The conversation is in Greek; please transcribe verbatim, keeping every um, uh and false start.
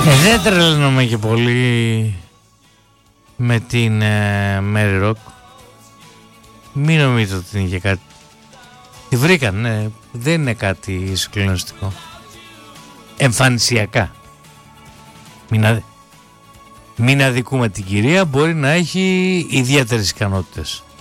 Ε, δεν τρελαίνομαι και πολύ με την ε, Mary Rock. Μην νομίζετε ότι είναι και κάτι. Τη βρήκαν, ναι. Δεν είναι κάτι συγκλονιστικό. Εμφανισιακά. Μην, αδε... Μην αδικούμε την κυρία. Μπορεί να έχει ιδιαίτερες ικανότητες.